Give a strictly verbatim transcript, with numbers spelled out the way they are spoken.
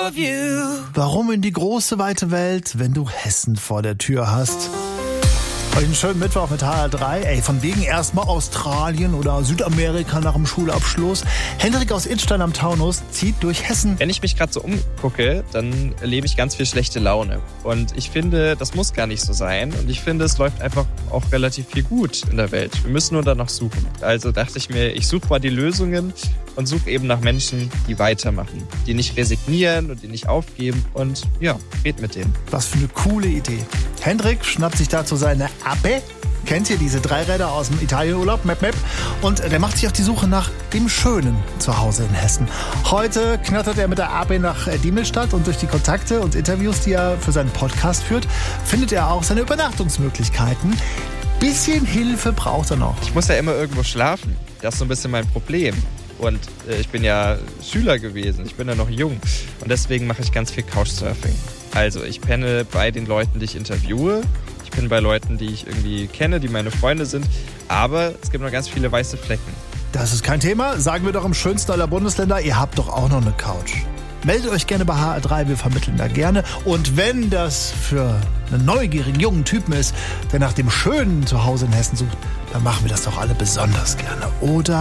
of you. Warum in die große, weite Welt, wenn du Hessen vor der Tür hast? Euch einen schönen Mittwoch mit H R drei. Ey, von wegen erstmal Australien oder Südamerika nach dem Schulabschluss. Hendrik aus Idstein am Taunus zieht durch Hessen. Wenn ich mich gerade so umgucke, dann erlebe ich ganz viel schlechte Laune. Und ich finde, das muss gar nicht so sein. Und ich finde, es läuft einfach auch relativ viel gut in der Welt. Wir müssen nur danach suchen. Also dachte ich mir, ich suche mal die Lösungen und suche eben nach Menschen, die weitermachen. Die nicht resignieren und die nicht aufgeben. Und ja, red mit denen. Was für eine coole Idee. Hendrik schnappt sich dazu seine Ape. Kennt ihr diese Dreiräder aus dem Italienurlaub? Map, Map. Und der macht sich auf die Suche nach dem schönen Zuhause in Hessen. Heute knattert er mit der Ape nach Diemelstadt und durch die Kontakte und Interviews, die er für seinen Podcast führt, findet er auch seine Übernachtungsmöglichkeiten. Bisschen Hilfe braucht er noch. Ich muss ja immer irgendwo schlafen. Das ist so ein bisschen mein Problem. Und äh, ich bin ja Schüler gewesen, ich bin ja noch jung. Und deswegen mache ich ganz viel Couchsurfing. Also ich penne bei den Leuten, die ich interviewe. Ich penne bei Leuten, die ich irgendwie kenne, die meine Freunde sind. Aber es gibt noch ganz viele weiße Flecken. Das ist kein Thema. Sagen wir doch im schönsten aller Bundesländer, ihr habt doch auch noch eine Couch. Meldet euch gerne bei H R drei, wir vermitteln da gerne. Und wenn das für einen neugierigen jungen Typen ist, der nach dem schönen Zuhause in Hessen sucht, dann machen wir das doch alle besonders gerne. Oder